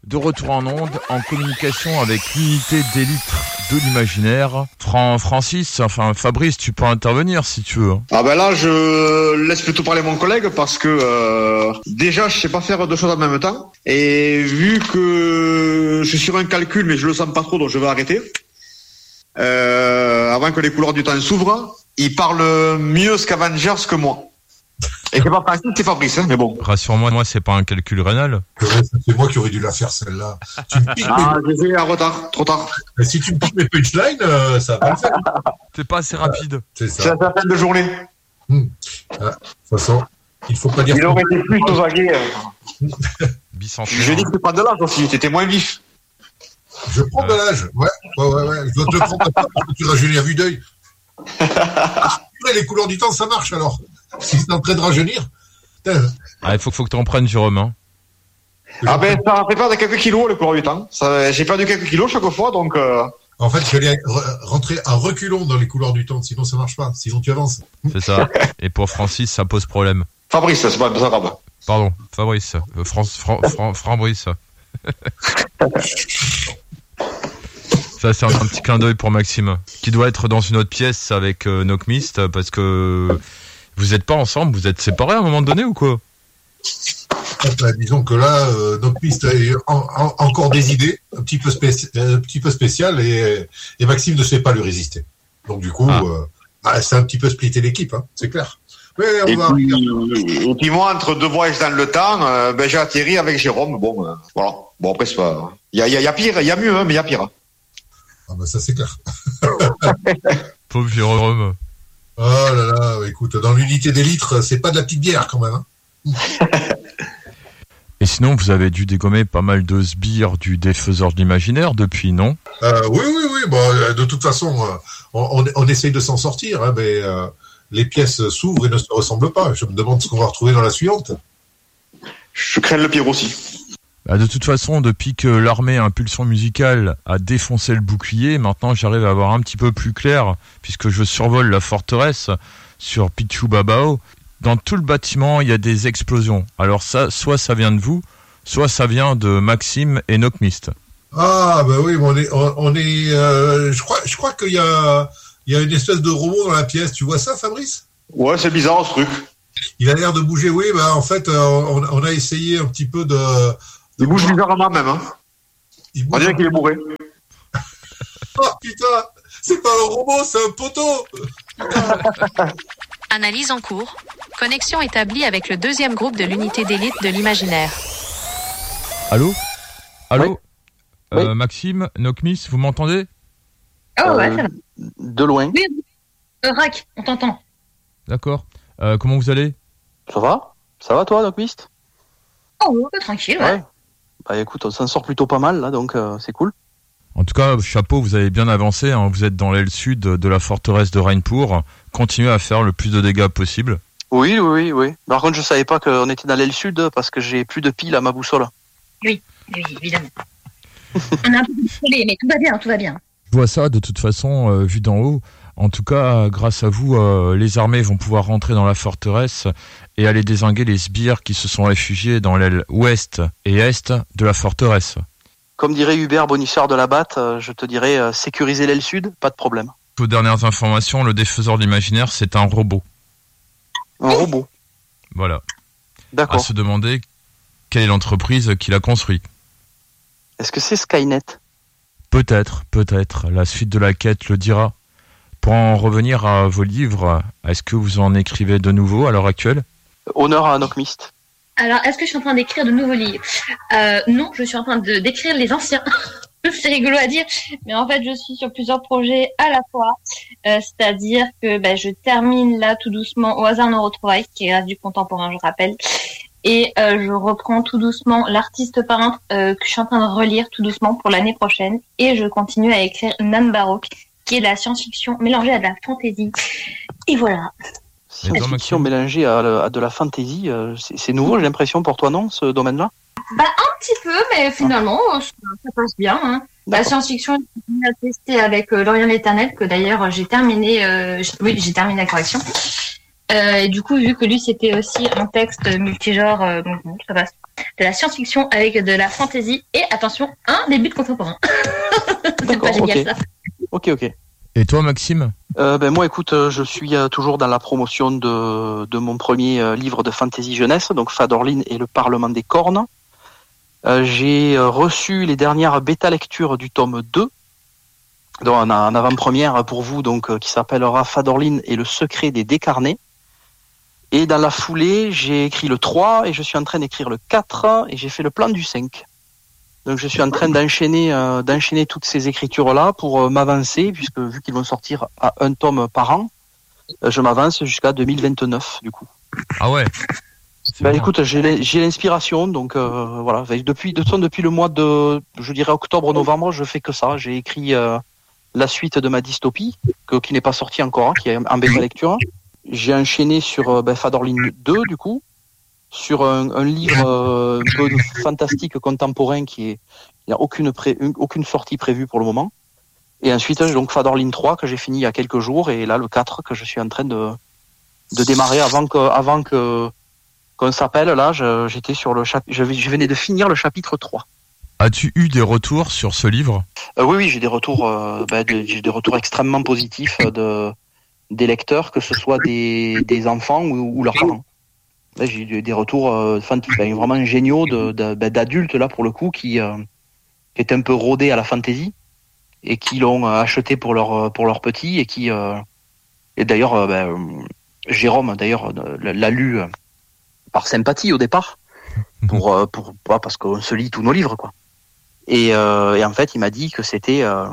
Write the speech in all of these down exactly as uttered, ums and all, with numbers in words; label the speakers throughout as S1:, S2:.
S1: de retour en onde, en communication avec l'unité d'élite de l'imaginaire. Fran- Francis, enfin Fabrice, tu peux intervenir si tu veux.
S2: Ah ben là, je laisse plutôt parler mon collègue parce que euh, déjà, je sais pas faire deux choses en même temps. Et vu que je suis sur un calcul, mais je le sens pas trop, donc je vais arrêter. Euh, avant que les couleurs du temps s'ouvrent, il parle mieux Scavengers que moi. Et c'est pas Francis, c'est Fabrice, hein, mais bon.
S1: Rassure-moi, moi c'est pas un calcul rénal.
S3: C'est moi qui aurais dû la faire celle-là. Tu me piques
S2: Ah,
S3: mes...
S2: j'ai fait en retard, trop tard.
S3: Mais si tu me piques mes punchlines, euh, ça va pas le faire.
S1: T'es pas assez rapide.
S3: C'est
S2: C'est
S3: ça.
S2: la fin de journée.
S3: Hum. Ah, de toute façon, il faut pas dire...
S2: Il aurait été plus vagué.
S1: Bicentenaire.
S2: Je dis que tu prends de l'âge aussi, t'étais moins vif.
S3: Je prends de l'âge. Ouais, ouais, ouais, ouais. Je dois te le prendre parce que tu rajeunis à vue d'œil. Les couleurs du temps, ça marche alors. Si c'est en train de rajeunir.
S1: Ah, il faut, faut que tu en prennes, Jérôme. Hein.
S2: Ah ben, ça fait perdre quelques kilos, les couleurs du temps. Ça, j'ai perdu quelques kilos chaque fois, donc... Euh...
S3: En fait, il fallait re- rentrer à reculons dans les couleurs du temps, sinon ça marche pas. Sinon tu avances.
S1: C'est ça. Et pour Francis, ça pose problème.
S2: Fabrice, c'est pas ça grave.
S1: Pardon, Fabrice. Euh, France, Fran, Fran, Franbrice. Ça, c'est un, un petit clin d'œil pour Maxime, qui doit être dans une autre pièce avec euh, Knockmist, parce que vous êtes pas ensemble, vous êtes séparés à un moment donné ou quoi?
S3: Bah, disons que là, euh, Knockmist a en, en, encore des idées, un petit peu, spéci- un petit peu spéciales, et, et Maxime ne sait pas lui résister. Donc du coup, ah. euh, bah, c'est un petit peu splitté l'équipe, hein, c'est clair. Mais on
S2: et,
S3: va
S2: puis, et puis moi, entre deux voyages dans le temps, euh, ben, j'ai atterri avec Jérôme. Bon, euh, voilà. Bon, après, c'est pas... Il y a, y, a, y a pire, il y a mieux, hein, mais il y a pire.
S3: Ah bah ça, c'est clair.
S1: Pauvre Jérôme.
S3: Oh là là, écoute, dans l'unité des litres, c'est pas de la petite bière quand même. Hein.
S1: Et sinon, vous avez dû dégommer pas mal de sbires du défaiseur de l'imaginaire depuis, non?
S3: euh, Oui, oui, oui. Bon, de toute façon, on, on, on essaye de s'en sortir, hein, mais euh, les pièces s'ouvrent et ne se ressemblent pas. Je me demande ce qu'on va retrouver dans la suivante.
S2: Je crains le pire aussi.
S1: Bah de toute façon, depuis que l'armée Impulsion Musicale a défoncé le bouclier, maintenant j'arrive à avoir un petit peu plus clair, puisque je survole la forteresse sur Pichu Babao. Dans tout le bâtiment, il y a des explosions. Alors ça, soit ça vient de vous, soit ça vient de Maxime et Knockmist.
S3: Ah bah oui, on est, on, on est, euh, je crois, je crois qu'il y a, il y a une espèce de robot dans la pièce. Tu vois ça, Fabrice?
S2: Ouais, c'est bizarre ce truc.
S3: Il a l'air de bouger. Oui, bah en fait, on, on a essayé un petit peu de.
S2: Il bouge bizarrement même, hein.
S3: Il bouge...
S2: On dirait qu'il est bourré.
S3: Oh putain, c'est pas un robot, c'est un poteau.
S4: Analyse en cours. Connexion établie avec le deuxième groupe de l'unité d'élite de l'imaginaire.
S1: Allô? Allô?
S5: Oui.
S1: Euh,
S5: Oui.
S1: Maxime, Knockmist, vous m'entendez?
S6: Oh ouais,
S5: Euh,
S6: ça va.
S5: De loin.
S6: Oui, euh, Rack, on t'entend.
S1: D'accord. Euh, comment vous allez?
S5: Ça va? Ça va toi, Knockmist?
S6: Oh, ouais, tranquille, ouais.
S5: Ouais. Bah écoute, on s'en sort plutôt pas mal là, donc euh, c'est cool.
S1: En tout cas, chapeau, vous avez bien avancé, hein. Vous êtes dans l'aile sud de la forteresse de Rainpour. Continuez à faire le plus de dégâts possible.
S5: Oui, oui, oui, oui. Par contre, je savais pas qu'on était dans l'aile sud parce que j'ai plus de piles à ma boussole.
S6: Oui, oui, évidemment. On est un peu désolé, mais tout va bien, tout va bien.
S1: Je vois ça de toute façon, euh, vu d'en haut. En tout cas, grâce à vous, euh, les armées vont pouvoir rentrer dans la forteresse et aller dézinguer les sbires qui se sont réfugiés dans l'aile ouest et est de la forteresse.
S5: Comme dirait Hubert, bonisseur de la batte, euh, je te dirais euh, sécuriser l'aile sud, pas de problème.
S1: Aux dernières informations, le défaiseur de l'imaginaire, c'est un robot.
S5: Un robot.
S1: Voilà. À
S5: D'accord.
S1: se demander quelle est l'entreprise qui l'a construit.
S5: Est-ce que c'est Skynet?
S1: Peut-être, peut-être. La suite de la quête le dira. Pour en revenir à vos livres, est-ce que vous en écrivez de nouveau à l'heure actuelle?
S5: Honneur à Knockmist.
S6: Alors, est-ce que je suis en train d'écrire de nouveaux livres? euh, Non, je suis en train de, d'écrire les anciens. C'est rigolo à dire, mais en fait, je suis sur plusieurs projets à la fois. Euh, c'est-à-dire que bah, je termine là tout doucement Au hasard nos retrouvailles, qui est du contemporain, je rappelle. Et euh, je reprends tout doucement L'artiste peintre, euh, que je suis en train de relire tout doucement pour l'année prochaine. Et je continue à écrire Nan Baroque, qui est de la science-fiction mélangée à de la fantasy. Et voilà.
S5: Science-fiction mélangée à, à de la fantasy, euh, c'est, c'est nouveau, j'ai l'impression, pour toi, non, ce domaine-là?
S6: Bah, un petit peu, mais finalement, ah. ça, ça passe bien. Hein. La science-fiction, j'ai testé avec euh, L'Orient l'Éternel, que d'ailleurs j'ai terminé, euh, j'... oui, j'ai terminé la correction. Euh, et du coup, vu que lui, c'était aussi un texte multigenre, euh, donc bon, ça passe. de la science-fiction avec de la fantasy et, attention, un début de contemporain. C'est pas génial,
S5: okay.
S6: ça.
S5: Ok, ok.
S1: Et toi, Maxime?
S5: euh, ben moi, écoute, euh, je suis euh, toujours dans la promotion de, de mon premier euh, livre de fantasy jeunesse, donc Fadorline et le Parlement des Cornes. Euh, j'ai euh, reçu les dernières bêta-lectures du tome deux, donc en, en avant-première pour vous, donc euh, qui s'appellera Fadorline et le secret des décarnés. Et dans la foulée, j'ai écrit le trois et je suis en train d'écrire le quatre et j'ai fait le plan du cinq. Donc je suis en train d'enchaîner euh, d'enchaîner toutes ces écritures-là pour euh, m'avancer, puisque vu qu'ils vont sortir à un tome par an, euh, je m'avance jusqu'à deux mille vingt-neuf du coup.
S1: Ah ouais.
S5: Ben écoute, j'ai, j'ai l'inspiration, donc euh, voilà. Depuis, de toute depuis le mois de, je dirais octobre-novembre, je fais que ça. J'ai écrit euh, la suite de ma dystopie, que, qui n'est pas sortie encore, hein, qui est en bêta lecture. J'ai enchaîné sur euh, ben, Fadorline deux du coup. Sur un, un livre euh, un peu fantastique contemporain qui est, il n'y a aucune, pré, aucune sortie prévue pour le moment. Et ensuite, donc Fadorline trois que j'ai fini il y a quelques jours et là le quatre que je suis en train de, de démarrer avant que, avant que, qu'on s'appelle. Là, je, j'étais sur le chapitre, je, je venais de finir le chapitre trois.
S1: As-tu eu des retours sur ce livre? euh,
S5: Oui, oui, j'ai des retours, euh, ben, de, j'ai des retours extrêmement positifs de, des lecteurs, que ce soit des, des enfants ou, ou leurs parents. Là, j'ai eu des retours euh, vraiment géniaux de, de, d'adultes là pour le coup qui, euh, qui étaient un peu rodés à la fantaisie et qui l'ont acheté pour leur pour leurs petits et qui euh, et d'ailleurs euh, ben, Jérôme d'ailleurs l'a lu par sympathie au départ pour euh, pour pas parce qu'on se lit tous nos livres quoi et, euh, et en fait il m'a dit que c'était euh,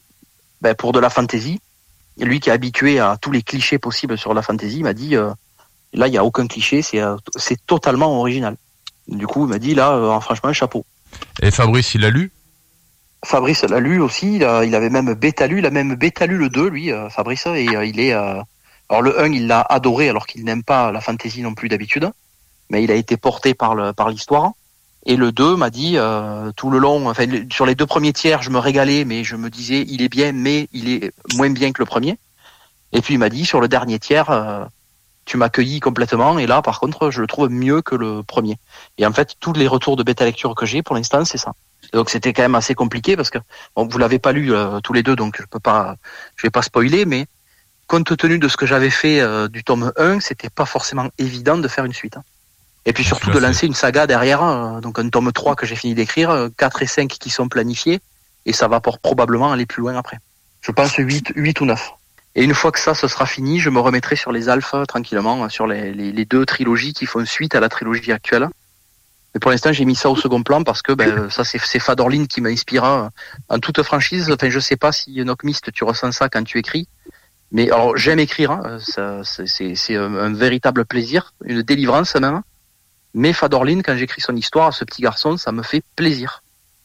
S5: ben, pour de la fantaisie, lui qui est habitué à tous les clichés possibles sur la fantaisie, il m'a dit euh, là, il n'y a aucun cliché, c'est, c'est totalement original. Du coup, il m'a dit, là, euh, franchement, chapeau.
S1: Et Fabrice, il l'a lu?
S5: Fabrice l'a lu aussi, il, a, il avait même bêta lu, il a même bêta lu le deux, lui, euh, Fabrice, et euh, il est... Euh, alors le un, il l'a adoré, alors qu'il n'aime pas la fantaisie non plus d'habitude, mais il a été porté par, le, par l'histoire. Et le deux m'a dit, euh, tout le long, enfin, le, sur les deux premiers tiers, je me régalais, mais je me disais, il est bien, mais il est moins bien que le premier. Et puis il m'a dit, sur le dernier tiers... Euh, tu m'accueillis complètement et là par contre je le trouve mieux que le premier. Et en fait tous les retours de bêta lecture que j'ai pour l'instant c'est ça. Et donc c'était quand même assez compliqué parce que bon, vous l'avez pas lu euh, tous les deux donc je peux pas je vais pas spoiler, mais compte tenu de ce que j'avais fait euh, du tome un, c'était pas forcément évident de faire une suite. Et puis surtout de lancer une saga derrière, euh, donc un tome trois que j'ai fini d'écrire, euh, quatre et cinq qui sont planifiés et ça va pour probablement aller plus loin après. Je pense huit, huit ou neuf. Et une fois que ça, ce sera fini, je me remettrai sur les alphas tranquillement, sur les, les, les deux trilogies qui font suite à la trilogie actuelle. Mais pour l'instant, j'ai mis ça au second plan parce que ben, ça, c'est, c'est Fadorline qui m'inspira en toute franchise. Enfin, je sais pas si Nocmist, tu ressens ça quand tu écris. Mais alors, j'aime écrire, hein. ça, c'est, c'est, c'est un, un véritable plaisir, une délivrance même. Mais Fadorline, quand j'écris son histoire, ce petit garçon, ça me fait plaisir.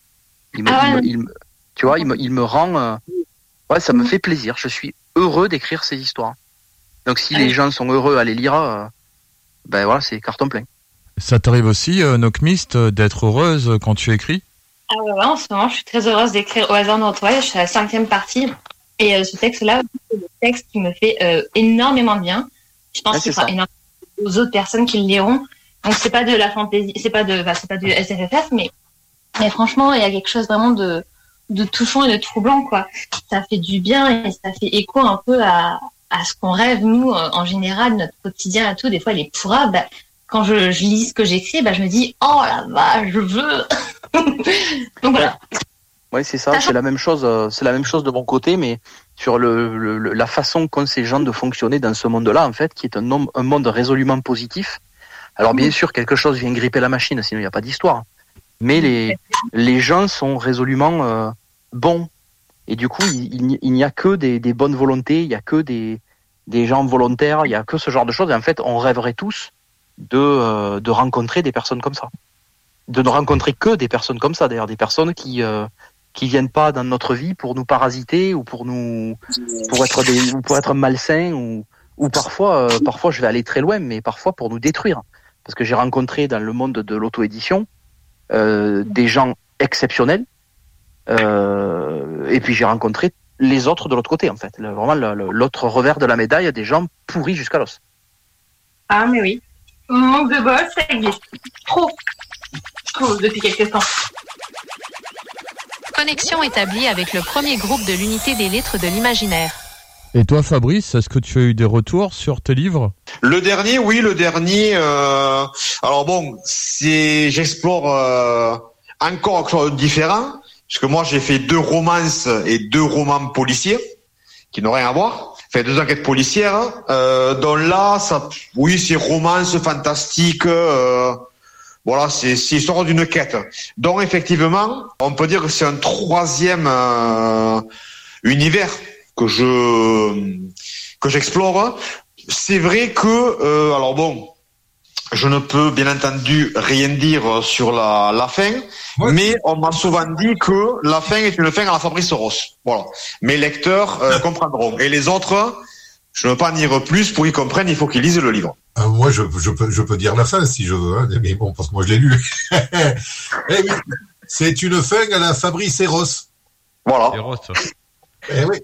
S5: Il me, ah ouais. il, il, tu vois, il me, il me rend... Euh, ouais, ça me fait plaisir. Je suis heureux d'écrire ces histoires. Donc si les gens sont heureux à les lire, euh, ben voilà, c'est carton plein.
S1: Ça t'arrive aussi, euh, Nocmist, d'être heureuse quand tu écris?
S6: Ah ouais, ouais, en ce moment, je suis très heureuse d'écrire Au hasard de notre voyage. Je suis à la cinquième partie. Et euh, ce texte-là, c'est le texte qui me fait euh, énormément de bien. Je pense ouais, que c'est énormément aux autres personnes qui le liront. Donc c'est pas de la fantaisie, c'est pas de, bah, c'est pas du S F F F, mais, mais franchement, il y a quelque chose vraiment de de touchant et de troublant, quoi. Ça fait du bien et ça fait écho un peu à, à ce qu'on rêve, nous, en général, notre quotidien et tout. Des fois, les pourrables, bah, quand je, je lis ce que j'écris, bah, je me dis, oh la vache, je veux. Donc voilà.
S5: Oui, c'est ça, c'est la même chose, c'est la même chose de mon côté, mais sur le, le la façon qu'ont ces gens de fonctionner dans ce monde-là, en fait, qui est un, un monde résolument positif. Alors, bien sûr, quelque chose vient gripper la machine, sinon il n'y a pas d'histoire. Mais les, les gens sont résolument euh, bons. Et du coup, il, il n'y a que des, des bonnes volontés, il n'y a que des, des gens volontaires, il n'y a que ce genre de choses. Et en fait, on rêverait tous de, euh, de rencontrer des personnes comme ça. De ne rencontrer que des personnes comme ça, d'ailleurs, des personnes qui euh, qui viennent pas dans notre vie pour nous parasiter ou pour nous pour être des ou pour être malsains ou ou parfois euh, parfois je vais aller très loin, mais parfois pour nous détruire. Parce que j'ai rencontré dans le monde de l'auto-édition Euh, des gens exceptionnels euh, et puis j'ai rencontré les autres de l'autre côté en fait, le, vraiment le, le, l'autre revers de la médaille, des gens pourris jusqu'à l'os.
S6: Ah mais oui, manque de bol, ça existe trop. cool depuis quelques temps.
S4: Connexion établie avec le premier groupe de l'unité des lettres de l'imaginaire.
S1: Et toi, Fabrice, est-ce que tu as eu des retours sur tes livres?
S2: Le dernier, oui, le dernier. Euh... Alors bon, c'est j'explore euh, encore quelque chose de différent, parce que moi j'ai fait deux romances et deux romans policiers qui n'ont rien à voir. Enfin, deux enquêtes policières. Euh, donc là, ça, oui, c'est romance fantastique. Euh... Voilà, c'est c'est l'histoire d'une quête. Donc effectivement, on peut dire que c'est un troisième euh, univers que je que j'explore. C'est vrai que euh, alors bon, je ne peux bien entendu rien dire sur la la fin, ouais. Mais on m'a souvent dit que la fin est une fin à la Fabrice Ross. Voilà, mes lecteurs euh, comprendront, et les autres, je ne veux pas en dire plus. Pour qu'ils comprennent, il faut qu'ils lisent le livre.
S3: Euh, moi, je, je peux je peux dire la fin si je veux, hein, mais bon, parce que moi je l'ai lu. Eh oui, c'est une fin à la Fabrice Ross.
S2: Voilà.
S1: Ross.
S3: Eh oui.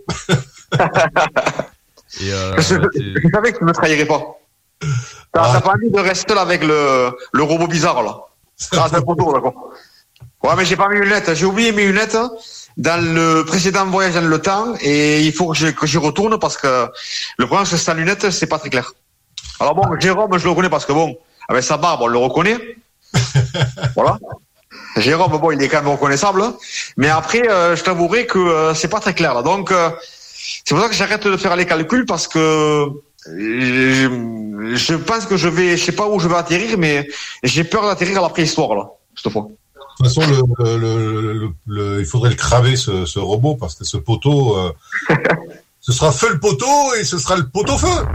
S2: Et euh, je, je, je savais que tu ne me trahirais pas. T'as ah, pas envie de rester là avec le, le robot bizarre là. Ah, c'est un photo, d'accord. Ouais, mais j'ai pas mes lunettes. J'ai oublié mes lunettes dans le précédent voyage dans le temps, et il faut que je, que j'y retourne parce que le problème c'est que sans lunettes, c'est pas très clair. Alors bon, Jérôme, je le reconnais parce que bon, avec sa barbe, on le reconnaît. Voilà. Jérôme, bon, il est quand même reconnaissable. Mais après, euh, je t'avouerai que euh, c'est pas très clair là. Donc, euh, c'est pour ça que j'arrête de faire les calculs, parce que je, je pense que je vais, je sais pas où je vais atterrir, mais j'ai peur d'atterrir à la préhistoire là, cette fois.
S3: De toute façon, le, le, le, le, il faudrait le cramer, ce, ce robot, parce que ce poteau, euh, ce sera feu le poteau et ce sera le poteau-feu.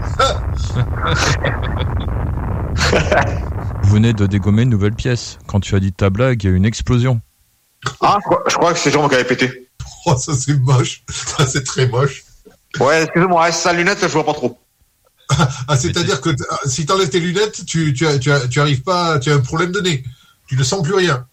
S1: Vous venez de dégommer une nouvelle pièce. Quand tu as dit ta blague, il y a eu une explosion.
S2: Ah, je crois, je crois que c'est Jérôme qui avait pété.
S3: Oh, ça c'est moche. Ça c'est très moche.
S2: Ouais, excuse-moi, avec sa lunette, je vois pas trop.
S3: Ah, c'est-à-dire que t- si t'enlèves tes lunettes, tu, tu, tu, tu arrives pas, tu as un problème de nez. Tu ne sens plus rien.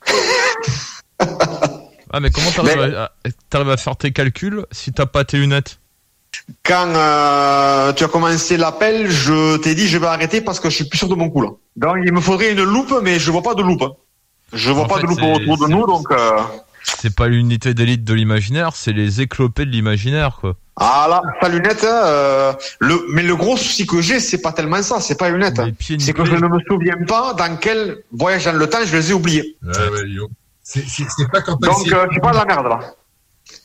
S1: Ah, mais comment t'arrives, mais... à, t'arrives à faire tes calculs si t'as pas tes lunettes?
S2: Quand euh, tu as commencé l'appel, je t'ai dit je vais arrêter parce que je suis plus sûr de mon coup là. Donc il me faudrait une loupe, mais je vois pas de loupe. Je vois en pas fait, de loupe autour de nous, donc. Euh...
S1: C'est pas l'unité d'élite de l'imaginaire, c'est les éclopés de l'imaginaire, quoi.
S2: Ah là, sa lunette, euh, le, mais le gros souci que j'ai, c'est pas tellement ça, c'est pas une lunette. C'est que je ne me souviens pas dans quel voyage dans le temps je les ai oubliés.
S3: Ouais, ouais, yo. C'est, c'est, c'est pas quand
S2: Donc, euh, je suis pas de la merde là.